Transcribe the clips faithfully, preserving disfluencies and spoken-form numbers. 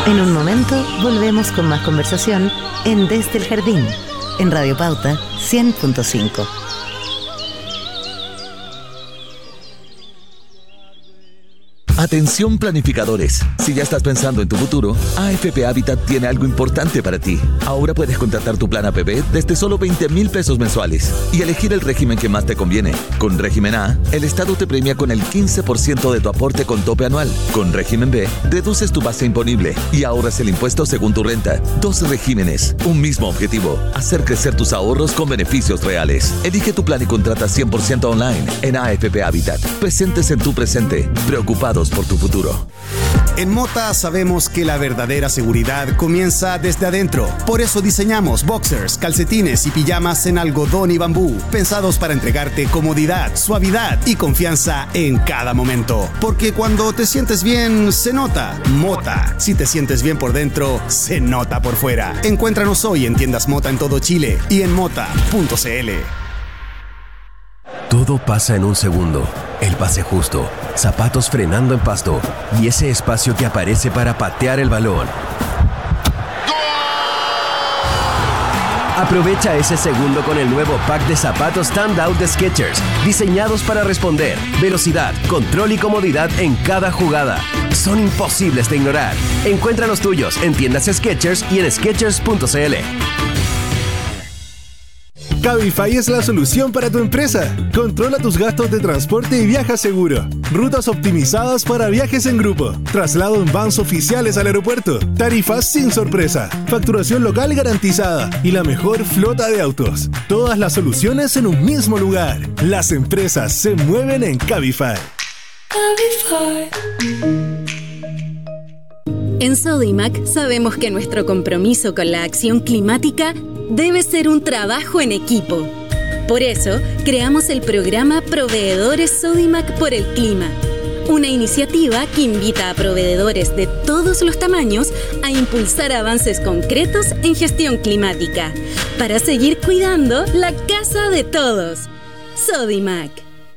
En un momento volvemos con más conversación en Desde el Jardín, en Radio Pauta cien punto cinco. Atención planificadores, si ya estás pensando en tu futuro, A F P Habitat tiene algo importante para ti. Ahora puedes contratar tu plan A P B desde solo veinte mil pesos mensuales y elegir el régimen que más te conviene. Con régimen A, el Estado te premia con el quince por ciento de tu aporte con tope anual. Con régimen B, reduces tu base imponible y ahorras el impuesto según tu renta. Dos regímenes, un mismo objetivo, hacer crecer tus ahorros con beneficios reales. Elige tu plan y contrata cien por ciento online en A F P Habitat. Presentes en tu presente, preocupados por tu futuro. En Mota sabemos que la verdadera seguridad comienza desde adentro. Por eso diseñamos boxers, calcetines y pijamas en algodón y bambú, pensados para entregarte comodidad, suavidad y confianza en cada momento. Porque cuando te sientes bien, se nota. Mota. Si te sientes bien por dentro, se nota por fuera. Encuéntranos hoy en tiendas Mota en todo Chile y en mota punto c l. Todo pasa en un segundo. El pase justo, zapatos frenando en pasto y ese espacio que aparece para patear el balón. Aprovecha ese segundo con el nuevo pack de zapatos Standout de Skechers, diseñados para responder. Velocidad, control y comodidad en cada jugada. Son imposibles de ignorar. Encuentra los tuyos en tiendas Skechers y en skechers punto c l. Cabify es la solución para tu empresa. Controla tus gastos de transporte y viaja seguro. Rutas optimizadas para viajes en grupo. Traslado en vans oficiales al aeropuerto. Tarifas sin sorpresa. Facturación local garantizada. Y la mejor flota de autos. Todas las soluciones en un mismo lugar. Las empresas se mueven en Cabify. Cabify. En Sodimac sabemos que nuestro compromiso con la acción climática debe ser un trabajo en equipo. Por eso, creamos el programa Proveedores Sodimac por el Clima, una iniciativa que invita a proveedores de todos los tamaños a impulsar avances concretos en gestión climática, para seguir cuidando la casa de todos. Sodimac.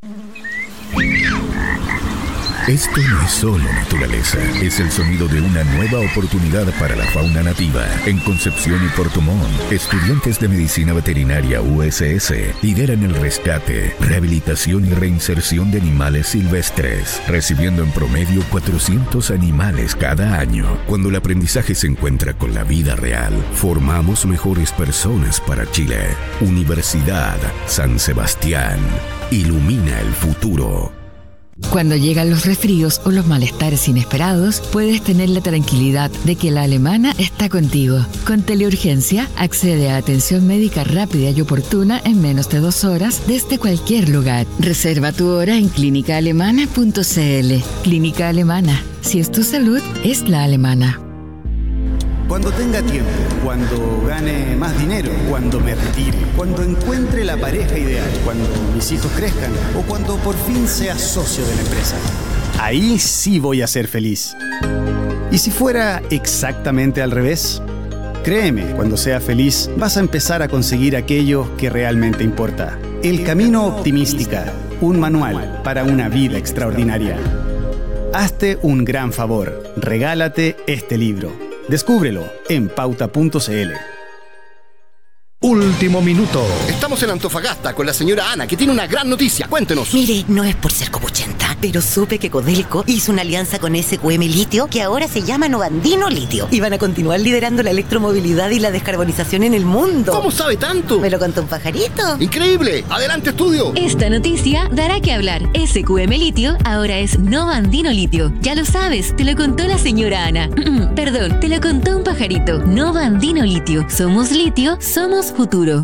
Esto no es solo naturaleza, es el sonido de una nueva oportunidad para la fauna nativa. En Concepción y Puerto Montt, estudiantes de Medicina Veterinaria U S S lideran el rescate, rehabilitación y reinserción de animales silvestres, recibiendo en promedio cuatrocientos animales cada año. Cuando el aprendizaje se encuentra con la vida real, formamos mejores personas para Chile. Universidad San Sebastián. Ilumina el futuro. Cuando llegan los resfríos o los malestares inesperados, puedes tener la tranquilidad de que la Alemana está contigo. Con Teleurgencia, accede a atención médica rápida y oportuna en menos de dos horas desde cualquier lugar. Reserva tu hora en clínica alemana punto c l. Clínica Alemana. Si es tu salud, es la alemana. Cuando tenga tiempo, cuando gane más dinero, cuando me retire, cuando encuentre la pareja ideal, cuando mis hijos crezcan o cuando por fin sea socio de la empresa. Ahí sí voy a ser feliz. ¿Y si fuera exactamente al revés? Créeme, cuando sea feliz vas a empezar a conseguir aquello que realmente importa. El Camino Optimística, un manual para una vida extraordinaria. Hazte un gran favor, regálate este libro. Descúbrelo en pauta punto c l. Último minuto. Estamos en Antofagasta con la señora Ana, que tiene una gran noticia. Cuéntenos. Mire, no es por ser copuchenta, pero supe que Codelco hizo una alianza con S Q M Litio, que ahora se llama Novandino Litio, y van a continuar liderando la electromovilidad y la descarbonización en el mundo. ¿Cómo sabe tanto? ¿Me lo contó un pajarito? ¡Increíble! ¡Adelante, estudio! Esta noticia dará que hablar. S Q M Litio ahora es Novandino Litio. Ya lo sabes, te lo contó la señora Ana. Perdón, te lo contó un pajarito. Novandino Litio. Somos litio, somos futuro.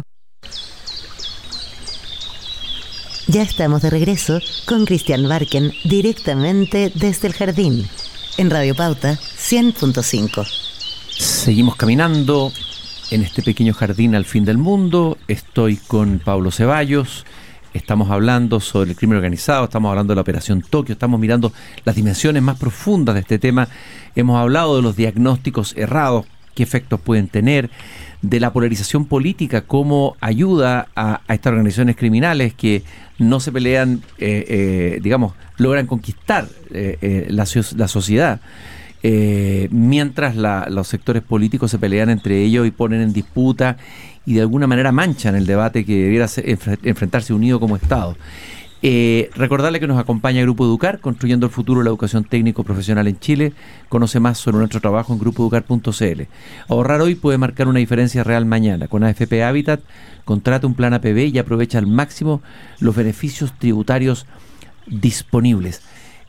Ya estamos de regreso con Cristian Barken directamente desde el jardín en Radio Pauta cien punto cinco. Seguimos caminando en este pequeño jardín al fin del mundo. Estoy con Pablo Ceballos. Estamos hablando sobre el crimen organizado, estamos hablando de la Operación Tokio, estamos mirando las dimensiones más profundas de este tema. Hemos hablado de los diagnósticos errados, qué efectos pueden tener, de la polarización política, cómo ayuda a, a estas organizaciones criminales que no se pelean, eh, eh, digamos, logran conquistar eh, eh, la, la sociedad. eh, mientras la, los sectores políticos se pelean entre ellos y ponen en disputa y de alguna manera manchan el debate que debiera ser, enfre- enfrentarse unido como Estado. Eh, recordarle que nos acompaña Grupo Educar, construyendo el futuro de la educación técnico profesional en Chile. Conoce más sobre nuestro trabajo en grupo educar punto c l. Ahorrar hoy puede marcar una diferencia real mañana. Con A F P Habitat, contrata un plan A P B y aprovecha al máximo los beneficios tributarios disponibles.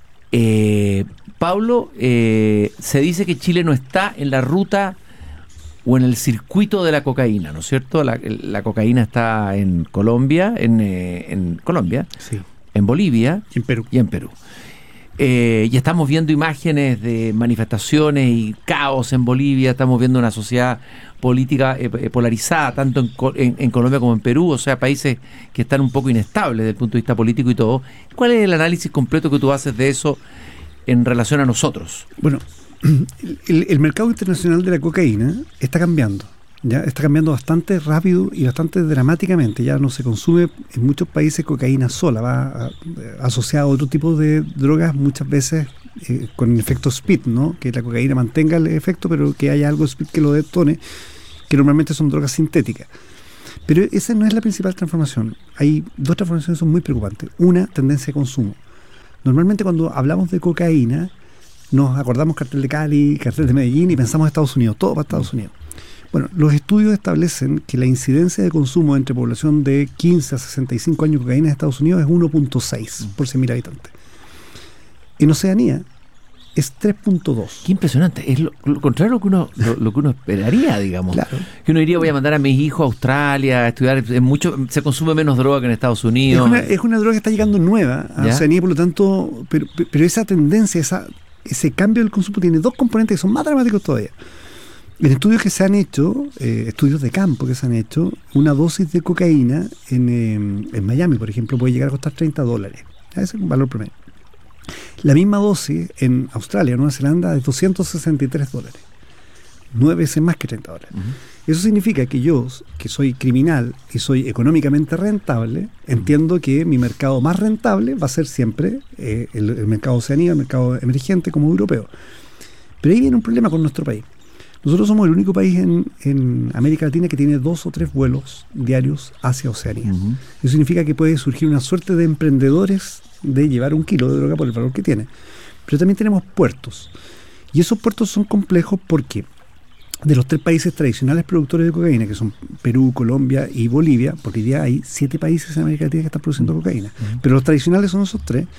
Eh, Pablo, eh, se dice que Chile no está en la ruta o en el circuito de la cocaína, ¿no es cierto? La, la cocaína está en Colombia, en, eh, en Colombia, sí. en Bolivia y en Perú. Y, en Perú. Eh, y estamos viendo imágenes de manifestaciones y caos en Bolivia, estamos viendo una sociedad política eh, polarizada, tanto en, en, en Colombia como en Perú, o sea, países que están un poco inestables desde el punto de vista político y todo. ¿Cuál es el análisis completo que tú haces de eso en relación a nosotros? Bueno, El, el mercado internacional de la cocaína está cambiando, ya está cambiando bastante rápido y bastante dramáticamente. Ya no se consume en muchos países cocaína sola, va a, asociada a otro tipo de drogas, muchas veces eh, con el efecto speed, ¿no? Que la cocaína mantenga el efecto, pero que haya algo speed que lo detone, que normalmente son drogas sintéticas. Pero esa no es la principal transformación. Hay dos transformaciones que son muy preocupantes. Una, tendencia de consumo. Normalmente cuando hablamos de cocaína nos acordamos cartel de Cali, cartel de Medellín y pensamos en Estados Unidos, todo para Estados Unidos. Bueno, los estudios establecen que la incidencia de consumo entre población de quince a sesenta y cinco años de cocaína en Estados Unidos es uno punto seis por cien mil habitantes. En Oceanía es tres punto dos. Qué impresionante, es lo, lo contrario a lo que uno lo, lo que uno esperaría, digamos. Claro. Que uno diría, voy a mandar a mis hijos a Australia a estudiar, es mucho, se consume menos droga que en Estados Unidos. Es una, es una droga que está llegando nueva a ¿Ya? Oceanía, por lo tanto, pero, pero esa tendencia, esa ese cambio del consumo tiene dos componentes que son más dramáticos todavía. En estudios que se han hecho, eh, estudios de campo que se han hecho, una dosis de cocaína en, eh, en Miami, por ejemplo, puede llegar a costar treinta dólares. Ese es un valor promedio. La misma dosis en Australia, Nueva Zelanda, es doscientos sesenta y tres dólares. Nueve veces más que treinta dólares. Uh-huh. Eso significa que yo, que soy criminal y soy económicamente rentable, uh-huh. entiendo que mi mercado más rentable va a ser siempre eh, el, el mercado Oceanía, el mercado emergente como europeo. Pero ahí viene un problema con nuestro país. Nosotros somos el único país en, en América Latina que tiene dos o tres vuelos diarios hacia Oceanía. Uh-huh. Eso significa que puede surgir una suerte de emprendedores de llevar un kilo de droga por el valor que tiene. Pero también tenemos puertos. Y esos puertos son complejos porque de los tres países tradicionales productores de cocaína, que son Perú, Colombia y Bolivia, porque hoy día hay siete países en América Latina que están produciendo cocaína, uh-huh. pero los tradicionales son esos tres,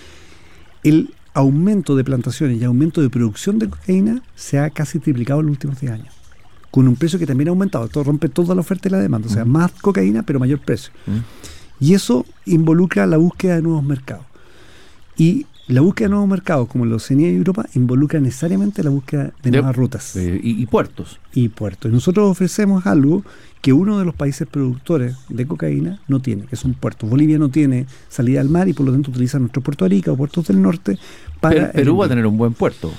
el aumento de plantaciones y aumento de producción de cocaína se ha casi triplicado en los últimos diez años, con un precio que también ha aumentado. Esto rompe toda la oferta y la demanda, uh-huh. o sea, más cocaína pero mayor precio. Uh-huh. Y eso involucra la búsqueda de nuevos mercados. Y la búsqueda de nuevos mercados, como la Oceanía y Europa, involucra necesariamente la búsqueda de, de nuevas rutas. Eh, y, y puertos. Y puertos. Y nosotros ofrecemos algo que uno de los países productores de cocaína no tiene, que son puertos. Bolivia no tiene salida al mar y por lo tanto utiliza nuestro Puerto Arica o puertos del norte para... Pero, Perú va a tener un buen puerto.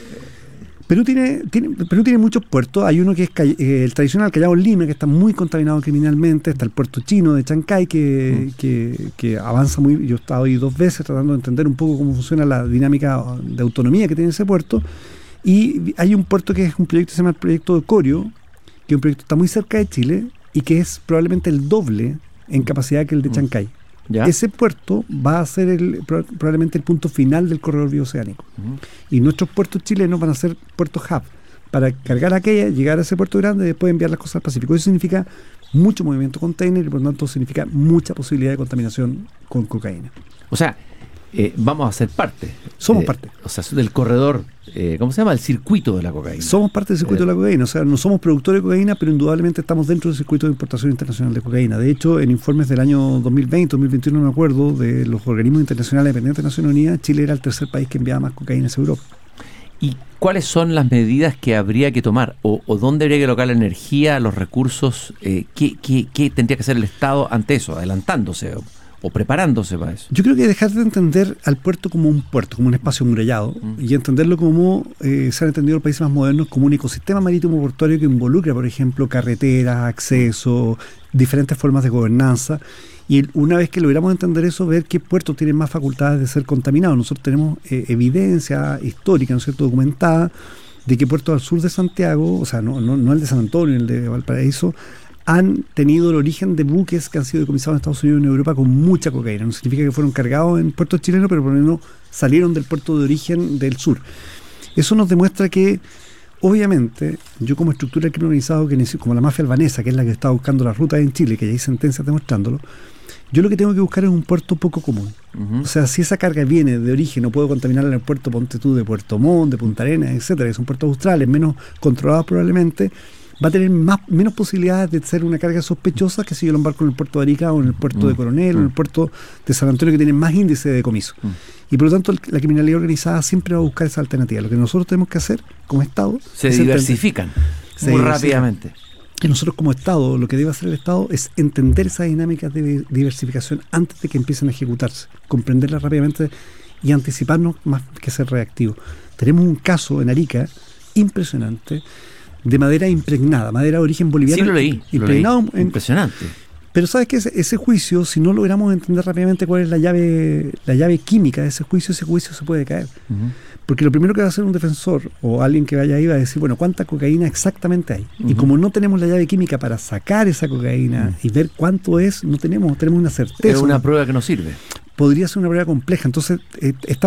Perú tiene, tiene, Perú tiene muchos puertos. Hay uno que es eh, el tradicional Callao Lima, que está muy contaminado criminalmente. Está el puerto chino de Chancay, que, mm. que, que avanza muy... Yo he estado ahí dos veces tratando de entender un poco cómo funciona la dinámica de autonomía que tiene ese puerto. Y hay un puerto que es un proyecto que se llama el proyecto de Corio, que es un proyecto que está muy cerca de Chile y que es probablemente el doble en capacidad que el de mm. Chancay. ¿Ya? Ese puerto va a ser el, probablemente el punto final del corredor bioceánico. Uh-huh. Y nuestros puertos chilenos van a ser puertos hub para cargar aquella, llegar a ese puerto grande y después enviar las cosas al Pacífico. Eso significa mucho movimiento container y por lo tanto significa mucha posibilidad de contaminación con cocaína. O sea, eh, vamos a ser parte. Somos eh, parte. O sea, del corredor, eh, ¿cómo se llama? El circuito de la cocaína. Somos parte del circuito eh. de la cocaína. O sea, no somos productores de cocaína, pero indudablemente estamos dentro del circuito de importación internacional de cocaína. De hecho, en informes del año dos mil veinte, dos mil veintiuno, no me acuerdo, de los organismos internacionales dependientes de Naciones Unidas, Chile era el tercer país que enviaba más cocaína hacia Europa. ¿Y cuáles son las medidas que habría que tomar? ¿O, o dónde habría que colocar la energía, los recursos? Eh, ¿qué, qué, ¿Qué tendría que hacer el Estado ante eso, adelantándose o, o preparándose para eso? Yo creo que dejar de entender al puerto como un puerto, como un espacio murallado, mm. y entenderlo como eh, se han entendido los países más modernos, como un ecosistema marítimo portuario que involucra, por ejemplo, carreteras, acceso, diferentes formas de gobernanza, Y una vez que logramos entender eso, ver qué puertos tienen más facultades de ser contaminados. Nosotros tenemos eh, evidencia histórica, ¿no es cierto?, documentada, de que puertos al sur de Santiago, o sea, no, no, no el de San Antonio, el de Valparaíso, han tenido el origen de buques que han sido decomisados en Estados Unidos y en Europa con mucha cocaína. No significa que fueron cargados en puertos chilenos, pero por lo menos salieron del puerto de origen del sur. Eso nos demuestra que, obviamente, yo como estructura del crimen organizado, que como la mafia albanesa, que es la que está buscando las rutas en Chile, que ya hay sentencias demostrándolo, yo lo que tengo que buscar es un puerto poco común. Uh-huh. O sea, si esa carga viene de origen, no puedo contaminarla en el puerto, ponte tú, de Puerto Montt, de Punta Arenas, etcétera, que son puertos australes, menos controlados probablemente, va a tener más, menos posibilidades de ser una carga sospechosa que si yo lo embarco en el puerto de Arica o en el puerto mm. de Coronel mm. o en el puerto de San Antonio, que tienen más índice de decomiso. Mm. Y por lo tanto la criminalidad organizada siempre va a buscar esa alternativa. Lo que nosotros tenemos que hacer como Estado... Se diversifican entender, muy se diversifican. rápidamente. Y nosotros como Estado, lo que debe hacer el Estado es entender esas dinámicas de diversificación antes de que empiecen a ejecutarse, comprenderlas rápidamente y anticiparnos más que ser reactivos. Tenemos un caso en Arica impresionante de madera impregnada, madera de origen boliviano. Sí, lo leí. Impregnado lo leí. En, Impresionante. Pero sabes que ese, ese juicio, si no logramos entender rápidamente cuál es la llave, la llave química de ese juicio, ese juicio se puede caer. Uh-huh. Porque lo primero que va a hacer un defensor o alguien que vaya ahí va a decir, bueno, ¿cuánta cocaína exactamente hay? Uh-huh. Y como no tenemos la llave química para sacar esa cocaína uh-huh. y ver cuánto es, no tenemos, tenemos una certeza. Es una prueba que no sirve. Podría ser una prueba compleja. Entonces, eh, está